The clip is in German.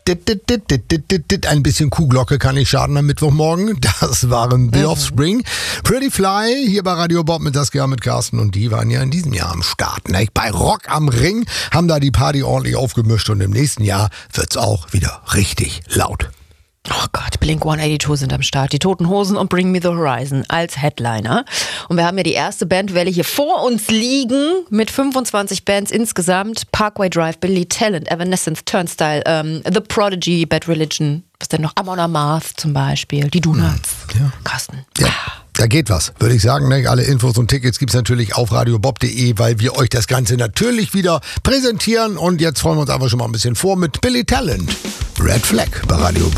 Ein bisschen Kuhglocke kann nicht schaden am Mittwochmorgen. Das waren The Offspring. Pretty Fly hier bei Radio Bob mit Saskia, mit Carsten, und die waren ja in diesem Jahr am Start. Ne? Bei Rock am Ring haben da die Party ordentlich aufgemischt und im nächsten Jahr wird's auch wieder richtig laut. Oh Gott, Blink-182 sind am Start. Die Toten Hosen und Bring Me the Horizon als Headliner. Und wir haben ja die erste Bandwelle hier vor uns liegen mit 25 Bands insgesamt. Parkway Drive, Billy Talent, Evanescence, Turnstile, The Prodigy, Bad Religion, was denn noch? Amon Amarth zum Beispiel, die Donuts. Ja. Carsten. Ja. Da geht was, würde ich sagen. Ne? Alle Infos und Tickets gibt's natürlich auf radiobob.de, weil wir euch das Ganze natürlich wieder präsentieren. Und jetzt freuen wir uns einfach schon mal ein bisschen vor mit Billy Talent. Red Flag bei Radio Bob.